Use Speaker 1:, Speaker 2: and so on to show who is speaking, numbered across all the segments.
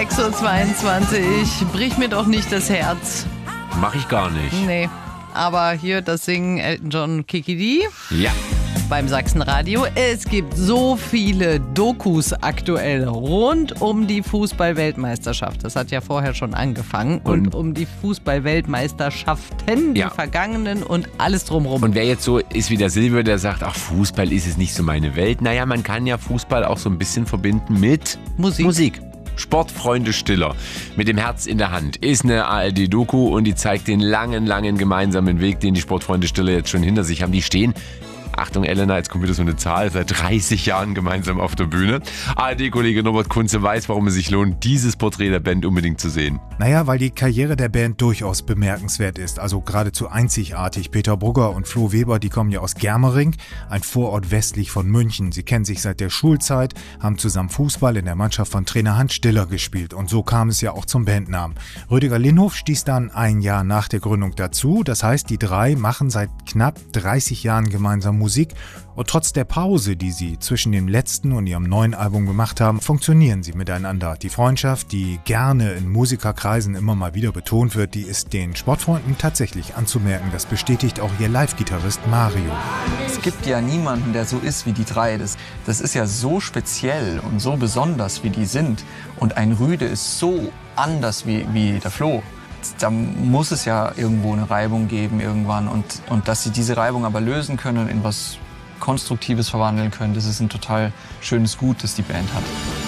Speaker 1: 6:22 Uhr. Brich mir doch nicht das Herz.
Speaker 2: Mach ich gar nicht.
Speaker 1: Nee. Aber hier das Singen Elton John Kiki D
Speaker 2: Ja.
Speaker 1: beim Sachsenradio. Es gibt so viele Dokus aktuell rund um die Fußball-Weltmeisterschaft. Das hat ja vorher schon angefangen. Und um die Fußball-Weltmeisterschaften, die vergangenen und alles drumherum.
Speaker 2: Und wer jetzt so ist wie der Silvio, der sagt, ach, Fußball ist es nicht so meine Welt. Naja, man kann ja Fußball auch so ein bisschen verbinden mit Musik. Sportfreunde Stiller mit dem Herz in der Hand ist eine ARD-Doku und die zeigt den langen, langen gemeinsamen Weg, den die Sportfreunde Stiller jetzt schon hinter sich haben. Die stehen, Achtung Elena, jetzt kommt wieder so eine Zahl, seit 30 Jahren gemeinsam auf der Bühne. ARD-Kollege Norbert Kunze weiß, warum es sich lohnt, dieses Porträt der Band unbedingt zu sehen.
Speaker 3: Naja, weil die Karriere der Band durchaus bemerkenswert ist, also geradezu einzigartig. Peter Brugger und Flo Weber, die kommen ja aus Germering, ein Vorort westlich von München. Sie kennen sich seit der Schulzeit, haben zusammen Fußball in der Mannschaft von Trainer Hans Stiller gespielt und so kam es ja auch zum Bandnamen. Rüdiger Linhof stieß dann ein Jahr nach der Gründung dazu, das heißt, die drei machen seit knapp 30 Jahren gemeinsam Musik und trotz der Pause, die sie zwischen dem letzten und ihrem neuen Album gemacht haben, funktionieren sie miteinander. Die Freundschaft, die gerne in Musikerkreisen immer mal wieder betont wird, die ist den Sportfreunden tatsächlich anzumerken. Das bestätigt auch ihr Live-Gitarrist Mario.
Speaker 4: Es gibt ja niemanden, der so ist wie die drei. Das ist ja so speziell und so besonders, wie die sind. Und ein Rüde ist so anders wie der Flo. Da muss es ja irgendwo eine Reibung geben irgendwann und dass sie diese Reibung aber lösen können und in was Konstruktives verwandeln können, das ist ein total schönes Gut, das die Band hat.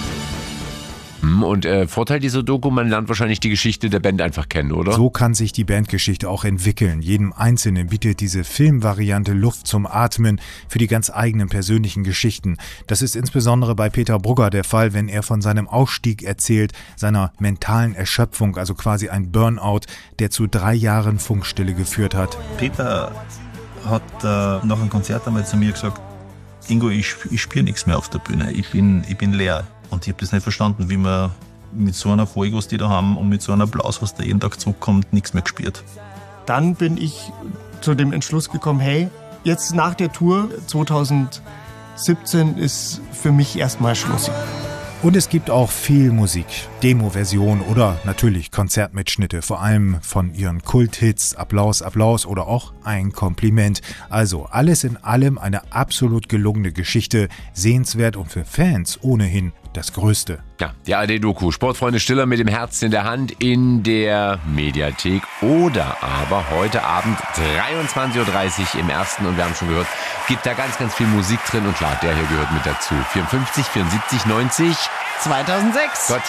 Speaker 2: Und Vorteil dieser Doku, man lernt wahrscheinlich die Geschichte der Band einfach kennen, oder?
Speaker 3: So kann sich die Bandgeschichte auch entwickeln. Jedem Einzelnen bietet diese Filmvariante Luft zum Atmen für die ganz eigenen persönlichen Geschichten. Das ist insbesondere bei Peter Brugger der Fall, wenn er von seinem Ausstieg erzählt, seiner mentalen Erschöpfung, also quasi ein Burnout, der zu 3 Jahren Funkstille geführt hat.
Speaker 5: Peter hat nach einem Konzert einmal zu mir gesagt, Ingo, ich spüre nichts mehr auf der Bühne, ich bin leer. Und ich habe das nicht verstanden, wie man mit so einer Folge, was die da haben, und mit so einem Applaus, was da jeden Tag zurückkommt, nichts mehr gespürt.
Speaker 6: Dann bin ich zu dem Entschluss gekommen, hey, jetzt nach der Tour 2017 ist für mich erstmal Schluss.
Speaker 3: Und es gibt auch viel Musik, Demo-Version oder natürlich Konzertmitschnitte, vor allem von ihren Kulthits, Applaus, Applaus oder auch ein Kompliment. Also alles in allem eine absolut gelungene Geschichte, sehenswert und für Fans ohnehin das Größte.
Speaker 2: Ja, die ARD-Doku Sportfreunde Stiller mit dem Herz in der Hand in der Mediathek oder aber heute Abend 23:30 Uhr im Ersten und wir haben schon gehört, gibt da ganz, ganz viel Musik drin und klar, der hier gehört mit dazu. 54, 74, 90.
Speaker 1: 2006.
Speaker 2: Gott.